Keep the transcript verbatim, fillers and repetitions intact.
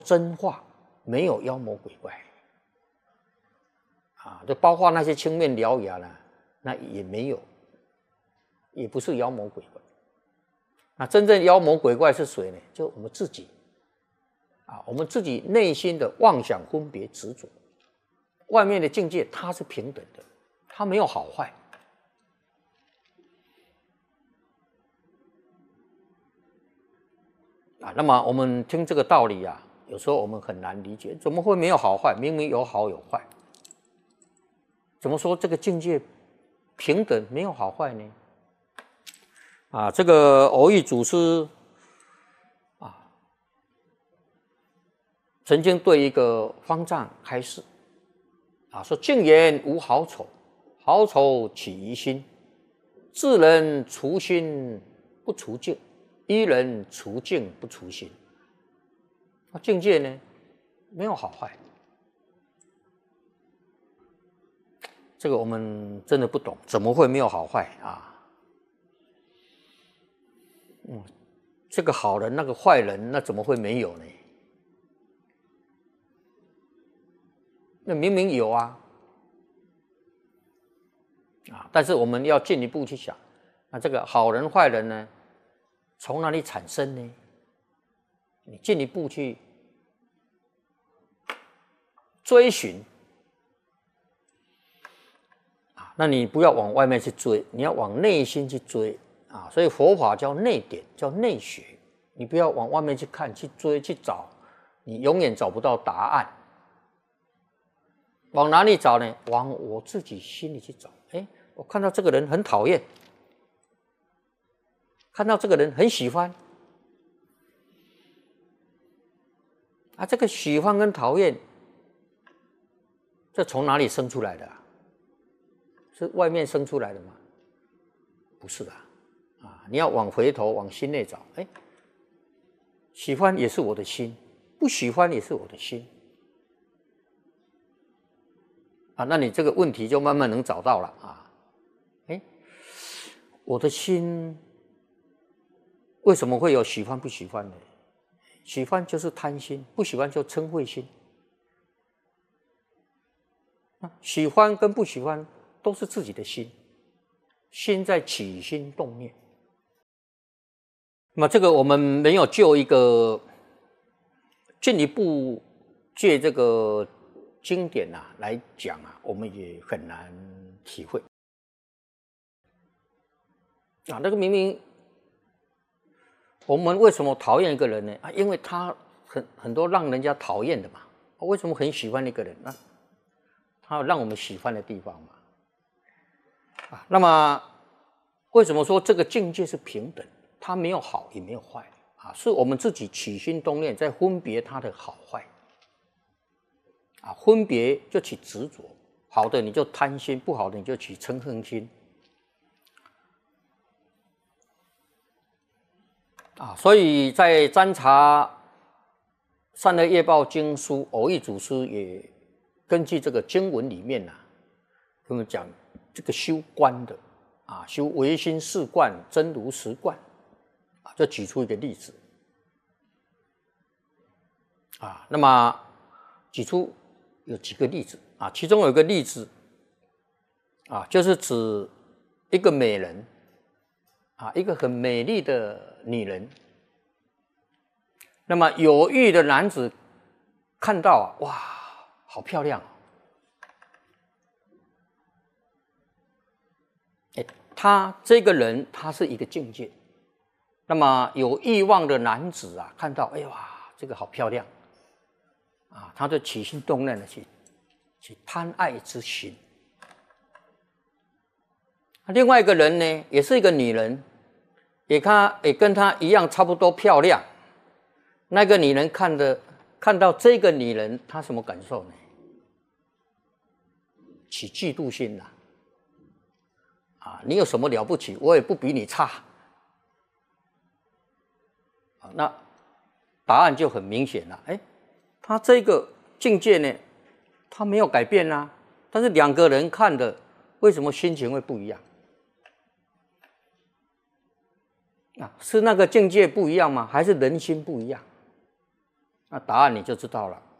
真话，没有妖魔鬼怪啊，就包括那些青面獠牙呢，那也没有，也不是妖魔鬼怪。那真正妖魔鬼怪是谁呢？就我们自己啊，我们自己内心的妄想、分别、执着。外面的境界它是平等的，它没有好坏。啊，那么我们听这个道理啊，有时候我们很难理解，怎么会没有好坏？明明有好有坏，怎么说这个境界平等没有好坏呢？啊，这个蕅益祖师啊，曾经对一个方丈开示啊，说：“净言无好丑，好丑起于心。智人除心不除境，愚人除境不除心。”那境界呢，没有好坏。这个我们真的不懂，怎么会没有好坏啊？嗯，这个好人，那个坏人，那怎么会没有呢？那明明有啊，啊！但是我们要进一步去想，那这个好人坏人呢，从哪里产生呢？你进一步去追寻啊，那你不要往外面去追，你要往内心去追啊。所以佛法叫内点，叫内学。你不要往外面去看、去追、去找，你永远找不到答案。往哪里找呢？往我自己心里去找。哎，我看到这个人很讨厌，看到这个人很喜欢，啊，这个喜欢跟讨厌，这从哪里生出来的啊？是外面生出来的吗？不是的，啊，你要往回头往心内找。哎，喜欢也是我的心，不喜欢也是我的心。啊，那你这个问题就慢慢能找到了啊！哎，我的心为什么会有喜欢不喜欢呢？喜欢就是贪心，不喜欢就嗔恚心。喜欢跟不喜欢都是自己的心，心在起心动念。那么这个我们没有就一个进一步借这个经典啊来讲啊，我们也很难体会啊。那个明明我们为什么讨厌一个人呢？啊，因为他很很多让人家讨厌的嘛。为什么很喜欢一个人呢？他有让我们喜欢的地方嘛。啊，那么为什么说这个境界是平等？它没有好也没有坏啊，是我们自己起心动念在分别它的好坏。啊，分别就起执着，好的你就贪心，不好的你就起嗔恨心。啊，所以在占察善恶业报经书，蕅益祖师也根据这个经文里面呐、啊，跟我们讲这个修观的啊，修唯心四观、真如实观啊，就举出一个例子啊，那么举出有几个例子啊，其中有一个例子啊，就是指一个美人啊，一个很美丽的女人。那么有欲的男子看到啊，哇，好漂亮！哎，他这个人他是一个境界。那么有欲望的男子啊，看到，哎呀，这个好漂亮！啊，他就起心动念的去去贪爱之心。另外一个人呢，也是一个女人，也看也跟他一样差不多漂亮。那个女人看的看到这个女人，她什么感受呢？起嫉妒心啦、啊！啊，你有什么了不起？我也不比你差。啊，那答案就很明显了。哎，他这个境界呢，他没有改变啦、啊，但是两个人看的，为什么心情会不一样？啊，是那个境界不一样吗？还是人心不一样？ 那答案你就知道了。